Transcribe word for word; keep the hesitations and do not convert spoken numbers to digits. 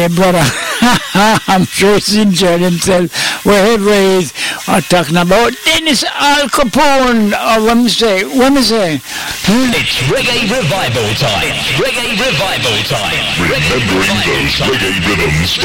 dear brother. I'm sure he's enjoying himself. Wherever he is, I'm talking about Dennis Al Capone. Or what me say? What me say? It's reggae revival time. Reggae revival time. Remembering those reggae rhythms